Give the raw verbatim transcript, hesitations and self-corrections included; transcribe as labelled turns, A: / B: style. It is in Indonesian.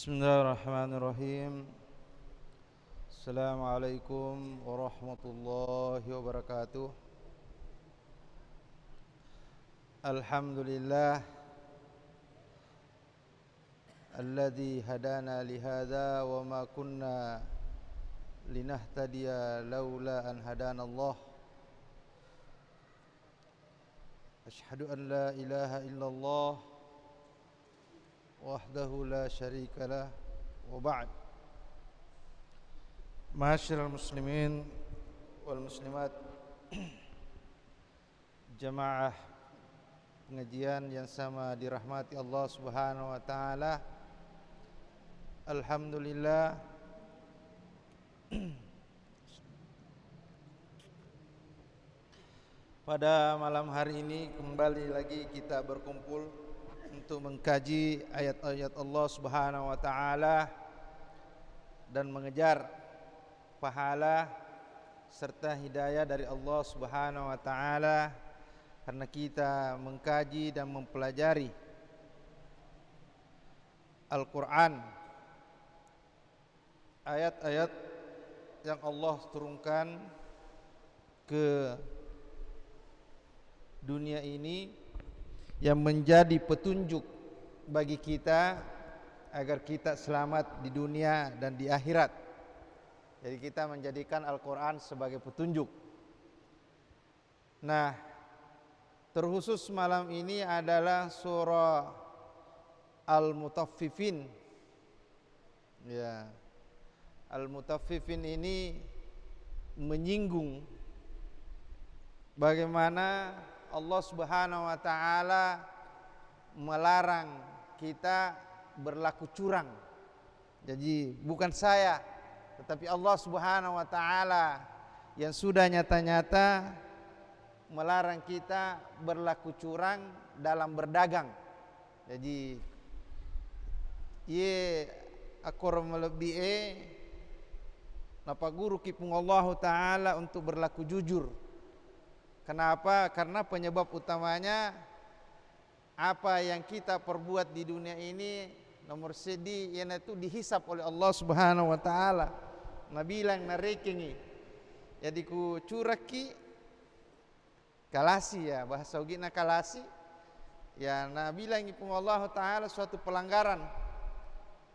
A: Bismillahirrahmanirrahim. Assalamualaikum warahmatullahi wabarakatuh. Alhamdulillah alladzi hadana lihada wa ma kunna linahtadiya laula an hadana Allah. Asyhadu an la ilaha illallah wahdahu la syarika lah wa ba'd. Ma'asyiral muslimin wal muslimat, jamaah pengajian yang sama dirahmati Allah Subhanahu wa taala. Alhamdulillah pada malam hari ini kembali lagi kita berkumpul untuk mengkaji ayat-ayat Allah Subhanahu wa taala dan mengejar pahala serta hidayah dari Allah Subhanahu wa taala, karena kita mengkaji dan mempelajari Al-Qur'an, ayat-ayat yang Allah turunkan ke dunia ini yang menjadi petunjuk bagi kita agar kita selamat di dunia dan di akhirat. Jadi kita menjadikan Al-Quran sebagai petunjuk. Nah, terkhusus malam ini adalah surah Al-Mutaffifin. Ya, Al-Mutaffifin ini menyinggung bagaimana Allah Subhanahu wa taala melarang kita berlaku curang. Jadi bukan saya, tetapi Allah Subhanahu wa taala yang sudah nyata-nyata melarang kita berlaku curang dalam berdagang. Jadi ye akor melebihi napa guru kipung Allah taala untuk berlaku jujur. Kenapa? Karena penyebab utamanya apa yang kita perbuat di dunia ini nomor sedi yang itu dihisap oleh Allah Subhanahu wa taala. Nabi bilang narekengi. Jadi ku curaki kalasi ya, bahasa ugina kalasi. Ya Nabi bilang ipung Allah taala suatu pelanggaran